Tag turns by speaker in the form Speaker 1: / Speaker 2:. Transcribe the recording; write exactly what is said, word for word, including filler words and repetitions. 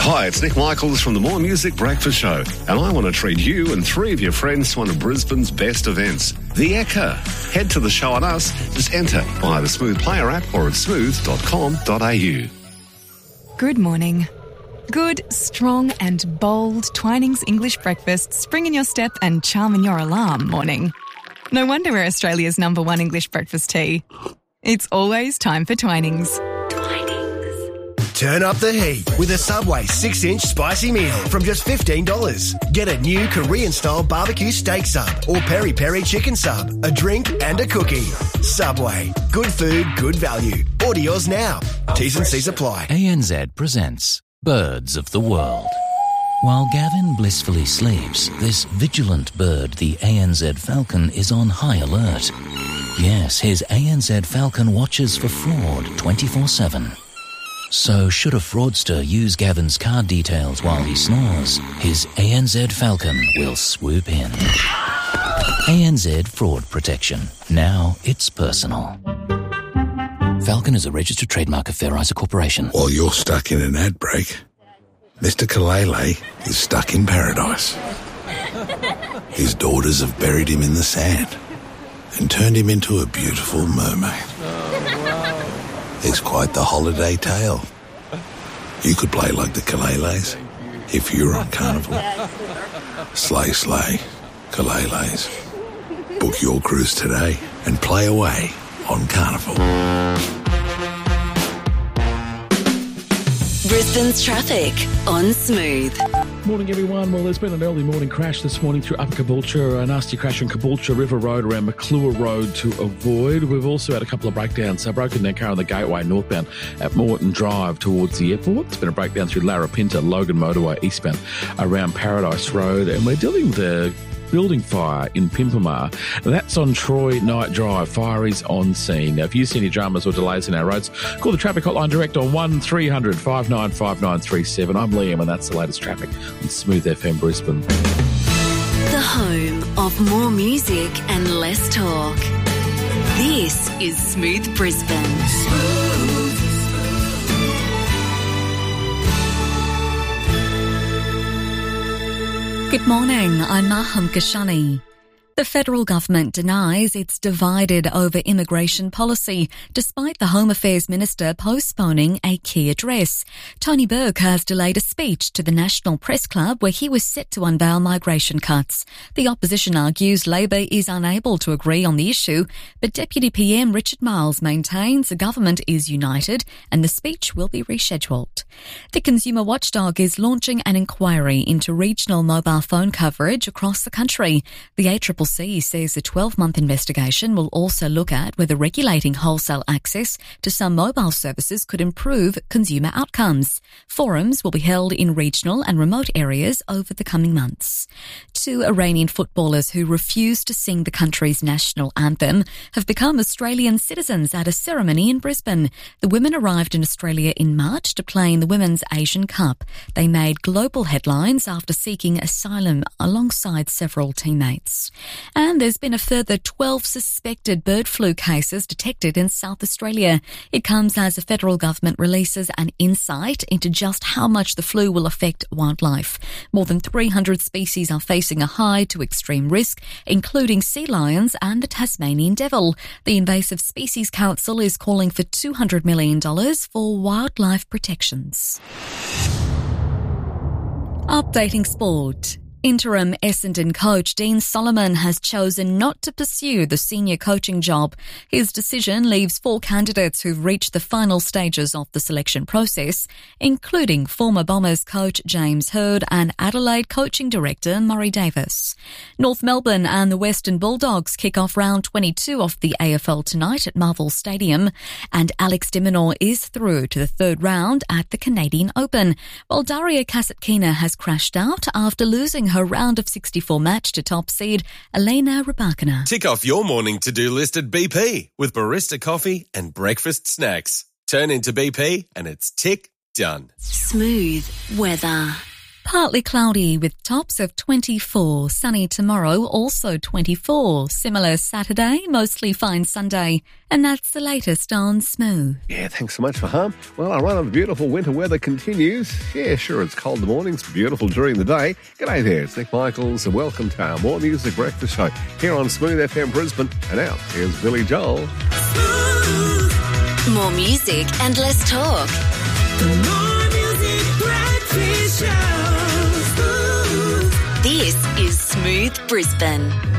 Speaker 1: Hi, it's Nick Michaels from the More Music Breakfast Show, and I want to treat you and three of your friends to one of Brisbane's best events, The Ekka. Head to the show on us, just enter via the Smooth Player app or at smooth dot com dot a u.
Speaker 2: Good morning. Good, strong and bold Twinings English breakfast spring in your step and charm in your alarm morning. No wonder we're Australia's number one English breakfast tea. It's always time for Twinings.
Speaker 3: Turn up the heat with a Subway six inch spicy meal from just fifteen dollars. Get a new Korean-style barbecue steak sub or peri-peri chicken sub, a drink and a cookie. Subway. Good food, good value. Order yours now. T's and C's apply.
Speaker 4: A N Z presents Birds of the World. While Gavin blissfully sleeps, this vigilant bird, the A N Z falcon, is on high alert. Yes, his A N Z falcon watches for fraud twenty-four seven. So should a fraudster use Gavin's card details while he snores, his A N Z Falcon will swoop in. A N Z Fraud Protection. Now it's personal. Falcon is a registered trademark of Fair Isa Corporation.
Speaker 5: While you're stuck in an ad break, Mister Kalele is stuck in paradise. His daughters have buried him in the sand and turned him into a beautiful mermaid. It's quite the holiday tale. You could play like the Kaleles if you were on Carnival. Slay, slay, Kaleles. Book your cruise today and play away on Carnival.
Speaker 6: Brisbane's traffic on Smooth.
Speaker 7: Morning, everyone. Well, there's been an early morning crash this morning through Upper Caboolture, a nasty crash on Caboolture River Road around McClure Road to avoid. We've also had a couple of breakdowns. So broken their car on the Gateway northbound at Moreton Drive towards the airport. There's been a breakdown through Larapinta, Logan Motorway eastbound around Paradise Road. And we're dealing with a building fire in Pimpamar. That's on Troy Night Drive. Fire is on scene. Now, if you see any dramas or delays in our roads, call the traffic hotline direct on one three hundred five nine five nine three seven. I'm Liam, and that's the latest traffic on Smooth F M Brisbane.
Speaker 6: The home of more music and less talk. This is Smooth Brisbane. Smooth.
Speaker 8: Good morning, I'm Maham Kashani. The federal government denies it's divided over immigration policy, despite the Home Affairs Minister postponing a key address. Tony Burke has delayed a speech to the National Press Club where he was set to unveil migration cuts. The opposition argues Labor is unable to agree on the issue, but Deputy P M Richard Marles maintains the government is united and the speech will be rescheduled. The Consumer Watchdog is launching an inquiry into regional mobile phone coverage across the country. The A C C C says the twelve-month investigation will also look at whether regulating wholesale access to some mobile services could improve consumer outcomes. Forums will be held in regional and remote areas over the coming months. Two Iranian footballers who refused to sing the country's national anthem have become Australian citizens at a ceremony in Brisbane. The women arrived in Australia in March to play in the Women's Asian Cup. They made global headlines after seeking asylum alongside several teammates. And there's been a further twelve suspected bird flu cases detected in South Australia. It comes as the federal government releases an insight into just how much the flu will affect wildlife. More than three hundred species are facing a high to extreme risk, including sea lions and the Tasmanian devil. The Invasive Species Council is calling for two hundred million dollars for wildlife protections. Updating sport. Interim Essendon coach Dean Solomon has chosen not to pursue the senior coaching job. His decision leaves four candidates who've reached the final stages of the selection process, including former Bombers coach James Hird and Adelaide coaching director Murray Davis. North Melbourne and the Western Bulldogs kick off round twenty-two of the A F L tonight at Marvel Stadium, and Alex de Minaur is through to the third round at the Canadian Open, while Daria Kasatkina has crashed out after losing her round of sixty-four match to top seed Elena Rybakina.
Speaker 9: Tick off your morning to-do list at B P with barista coffee and breakfast snacks. Turn into B P and it's tick done.
Speaker 6: Smooth weather.
Speaker 8: Partly cloudy with tops of twenty-four. Sunny tomorrow, also twenty-four. Similar Saturday, mostly fine Sunday. And that's the latest on Smooth.
Speaker 1: Yeah, thanks so much for Hum. Well, our run of beautiful winter weather continues. Yeah, sure, it's cold in the mornings, beautiful during the day. G'day there, it's Nick Michaels, and welcome to our More Music Breakfast Show here on Smooth F M Brisbane. And now, here's Billy Joel.
Speaker 6: More music and less talk.
Speaker 10: More Music Breakfast Show.
Speaker 6: This is Smooth Brisbane.